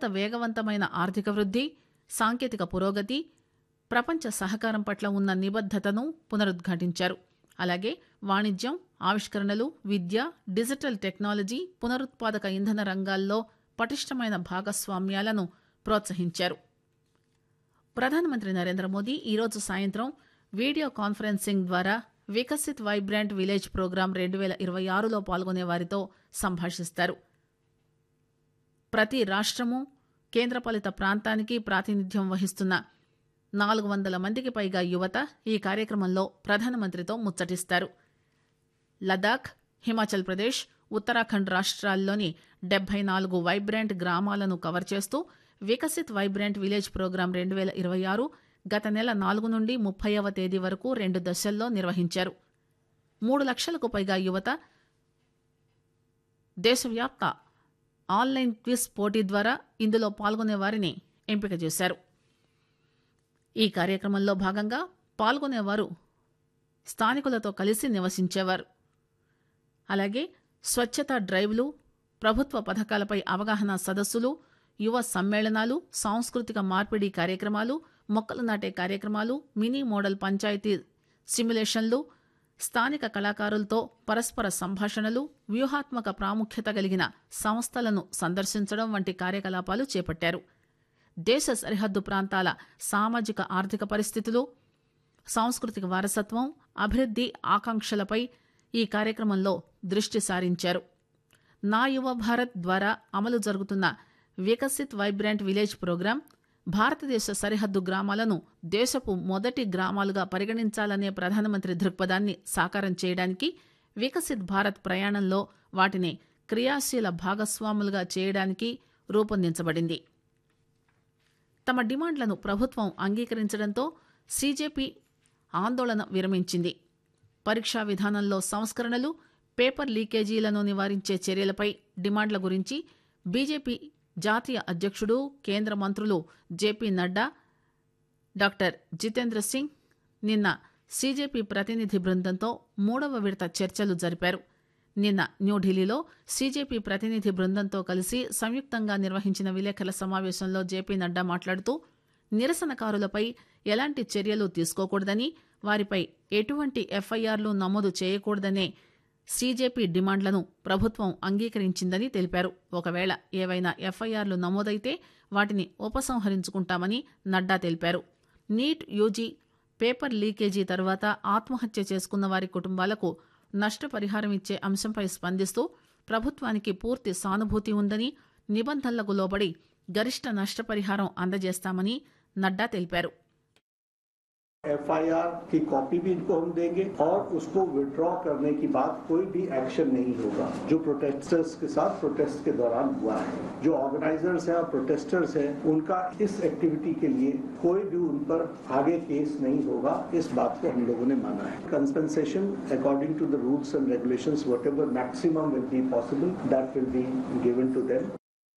భారత వేగవంతమైన ఆర్థిక వృద్ధి, సాంకేతిక పురోగతి, ప్రపంచ సహకారం పట్ల ఉన్న నిబద్దతను పునరుద్ఘాటించారు. అలాగే వాణిజ్యం, ఆవిష్కరణలు, విద్య, డిజిటల్ టెక్నాలజీ, పునరుత్పాదక ఇంధన రంగాల్లో పటిష్టమైన భాగస్వామ్యాలను ప్రోత్సహించారు. ప్రధానమంత్రి నరేంద్ర మోదీ ఈరోజు సాయంత్రం వీడియో కాన్ఫరెన్సింగ్ ద్వారా వికసిత్ వైబ్రాంట్ విలేజ్ ప్రోగ్రాం 2026లో పాల్గొనే వారితో సంభాషిస్తారు. ప్రతి రాష్ట్రము, కేంద్రపాలిత ప్రాంతానికి ప్రాతినిధ్యం వహిస్తున్న 400 మందికి పైగా యువత ఈ కార్యక్రమంలో ప్రధానమంత్రితో ముచ్చటిస్తారు. లదాఖ్, హిమాచల్ ప్రదేశ్, ఉత్తరాఖండ్ రాష్ట్రాల్లోని 74 వైబ్రాంట్ గ్రామాలను కవర్ చేస్తూ వికసిత్ వైబ్రాంట్ విలేజ్ ప్రోగ్రాం 2026 గత నెల 4 నుండి 30వ తేదీ వరకు 2 దశల్లో నిర్వహించారు. 3 లక్షలకు పైగా యువత దేశవ్యాప్త ఆన్లైన్ క్విజ్ పోటీ ద్వారా ఇందులో పాల్గొనే వారిని ఎంపిక చేశారు. ఈ కార్యక్రమంలో భాగంగా పాల్గొనేవారు స్థానికులతో కలిసి నివసించేవారు. అలాగే స్వచ్ఛతా డ్రైవ్లు, ప్రభుత్వ పథకాలపై అవగాహన సదస్సులు, యువ సమ్మేళనాలు, సాంస్కృతిక మార్పిడి కార్యక్రమాలు, మొక్కలు నాటే కార్యక్రమాలు, మినీ మోడల్ పంచాయతీ సిమ్యులేషన్లు, స్థానిక కళాకారులతో పరస్పర సంభాషణలు, వ్యూహాత్మక ప్రాముఖ్యత కలిగిన సంస్థలను సందర్శించడం వంటి కార్యకలాపాలు చేపట్టారు. దేశ సరిహద్దు ప్రాంతాల సామాజిక ఆర్థిక పరిస్థితులు, సాంస్కృతిక వారసత్వం, అభివృద్ధి ఆకాంక్షలపై ఈ కార్యక్రమంలో దృష్టి సారించారు. నా యువ భారత్ ద్వారా అమలు జరుగుతున్న వికసిత్ వైబ్రాంట్ విలేజ్ ప్రోగ్రాం భారతదేశ సరిహద్దు గ్రామాలను దేశపు మొదటి గ్రామాలుగా పరిగణించాలనే ప్రధానమంత్రి దృక్పథాన్ని సాకారం చేయడానికి, వికసిత్ భారత్ ప్రయాణంలో వాటిని క్రియాశీల భాగస్వాములుగా చేయడానికి రూపొందించబడింది. తమ డిమాండ్లను ప్రభుత్వం అంగీకరించడంతో సీజేపీ ఆందోళన విరమించింది. పరీక్షా విధానంలో సంస్కరణలు, పేపర్ లీకేజీలను నివారించే చర్యలపై డిమాండ్ల గురించి బీజేపీ జాతీయ అధ్యక్షుడు, కేంద్ర మంత్రులు జేపీ నడ్డా, డాక్టర్ జితేంద్ర సింగ్ నిన్న సీజేపీ ప్రతినిధి బృందంతో 3వ విడత చర్చలు జరిపారు. నిన్న న్యూఢిల్లీలో సీజేపీ ప్రతినిధి బృందంతో కలిసి సంయుక్తంగా నిర్వహించిన విలేకరుల సమావేశంలో జేపీ నడ్డా మాట్లాడుతూ, నిరసనకారులపై ఎలాంటి చర్యలు తీసుకోకూడదని, వారిపై ఎటువంటి ఎఫ్ఐఆర్లు నమోదు చేయకూడదనే సీజేపీ డిమాండ్లను ప్రభుత్వం అంగీకరించిందని తెలిపారు. ఒకవేళ ఏవైనా ఎఫ్ఐఆర్లు నమోదైతే వాటిని ఉపసంహరించుకుంటామని నడ్డా తెలిపారు. నీట్ యూజీ పేపర్ లీకేజీ తర్వాత ఆత్మహత్య చేసుకున్న వారి కుటుంబాలకు నష్టపరిహారం ఇచ్చే అంశంపై స్పందిస్తూ, ప్రభుత్వానికి పూర్తి సానుభూతి ఉందని, నిబంధనలకు లోబడి గరిష్ట నష్టపరిహారం అందజేస్తామని నడ్డా తెలిపారు. एफआईआर की कॉपी भी इनको हम देंगे और उसको विड्रॉ करने की बात कोई भी एक्शन नहीं होगा जो प्रोटेस्टर्स के साथ प्रोटेस्ट के दौरान हुआ है. जो ऑर्गेनाइजर्स हैं और प्रोटेस्टर्स हैं उनका इस एक्टिविटी के लिए कोई भी उन पर आगे केस नहीं होगा. इस बात को हम लोगों ने माना है. Compensation according to the rules and regulations whatever maximum will be possible that will be given to them.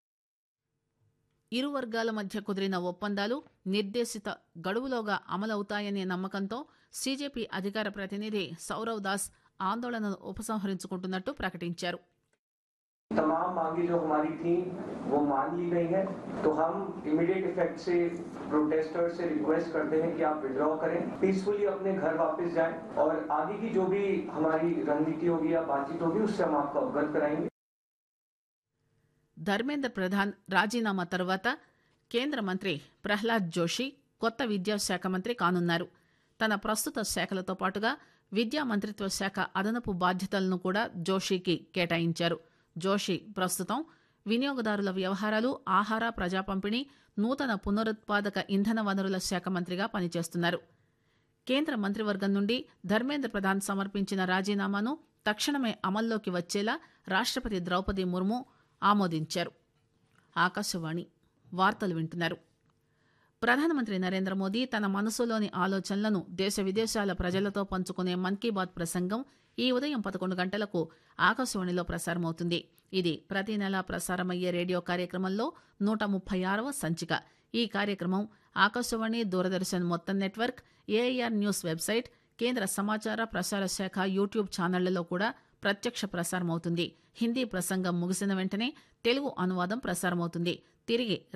ఇరు వర్గాల మధ్య కుదిరిన ఒప్పందాలు నిర్దేశిత గడువులోగా అమలవుతాయనే నమ్మకంతో సీజేపీ అధికార ప్రతినిధి సౌరవ్ దాస్ ఆందోళనను ఉపసంహరించుకుంటున్నట్టు ప్రకటించారు. तमाम मांगे जो हमारी थी वो मान ली गई है, तो हम इमीडिएट इफेक्ट से प्रोटेस्टर्स से रिक्वेस्ट करते हैं कि आप विड्रॉ करें, पीसफुली अपने घर वापस जाएं और आगे की जो भी हमारी रणनीति होगी या बातचीत होगी उससे हम आपको अवगत कराएंगे. ధర్మేంద్ర ప్రధాన్ రాజీనామా తర్వాత కేంద్ర మంత్రి ప్రహ్లాద్ జోషి కొత్త విద్యాశాఖ మంత్రి కానున్నారు. తన ప్రస్తుత శాఖలతో పాటుగా విద్యా మంత్రిత్వ శాఖ అదనపు బాధ్యతలను కూడా జోషికి కేటాయించారు. జోషి ప్రస్తుతం వినియోగదారుల వ్యవహారాలు, ఆహార ప్రజా పంపిణీ, నూతన పునరుత్పాదక ఇంధన వనరుల శాఖ మంత్రిగా పనిచేస్తున్నారు. కేంద్ర మంత్రివర్గం నుండి ధర్మేంద్ర ప్రధాన్ సమర్పించిన రాజీనామాను తక్షణమే అమల్లోకి వచ్చేలా రాష్ట్రపతి ద్రౌపది ముర్ము ఆమోదించారు. ఆకాశవాణి వార్తలు వింటున్నారు. ప్రధానమంత్రి నరేంద్ర మోదీ తన మనసులోని ఆలోచనలను దేశ విదేశాల ప్రజలతో పంచుకునే మన్ కీ బాత్ ప్రసంగం ఈ ఉదయం 11 గంటలకు ఆకాశవాణిలో ప్రసారమవుతుంది. ఇది ప్రతి నెలా ప్రసారమయ్యే రేడియో కార్యక్రమంలో 136వ సంచిక. ఈ కార్యక్రమం ఆకాశవాణి, దూరదర్శన్ మొత్తం నెట్వర్క్, ఏఐఆర్ న్యూస్ వెబ్సైట్, కేంద్ర సమాచార ప్రసార శాఖ యూట్యూబ్ ఛానళ్లలో కూడా ప్రత్యక్ష ప్రసారమవుతుంది. హిందీ ప్రసంగం ముగిసిన వెంటనే తెలుగు అనువాదం ప్రసారమవుతుంది. తిరిగి